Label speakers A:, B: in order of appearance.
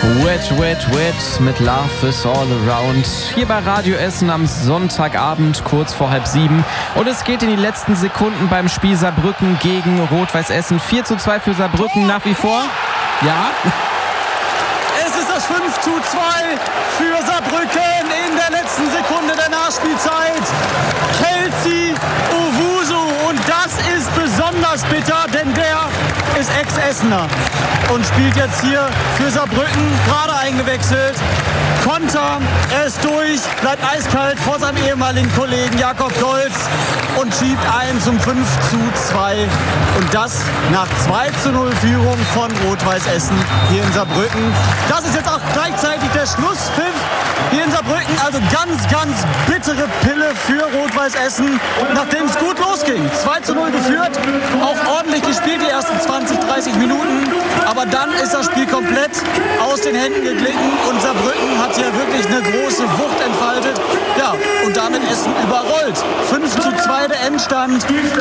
A: Wet, wet, wet mit Love is all around. Hier bei Radio Essen am Sonntagabend, kurz vor 6:30. Und es geht in die letzten Sekunden beim Spiel Saarbrücken gegen Rot-Weiß Essen. 4:2 für Saarbrücken nach wie vor. Ja.
B: Es ist das 5:2 für Saarbrücken in der letzten Sekunde der Nachspielzeit. Kelsey Owusu, und das ist besonders bitter, denn der ist Ex-Essener und spielt jetzt hier für Saarbrücken, gerade eingewechselt. Konter, er ist durch, bleibt eiskalt vor seinem ehemaligen Kollegen Jakob Golz und schiebt ein zum 5:2. Und das nach 2:0 Führung von Rot-Weiß Essen hier in Saarbrücken. Das ist jetzt auch gleichzeitig der Schlusspfiff hier in Saarbrücken. Also ganz, ganz bittere Pille für Rot-Weiß Essen, nachdem es gut losging. 2:0 geführt, auch ordentlich gespielt die ersten 20, 30 Minuten. Aber dann ist das Spiel komplett aus den Händen geglitten und Saarbrücken hat hier wirklich eine große Wucht entfaltet. Ja, und damit ist überrollt. 5:2 der Endstand.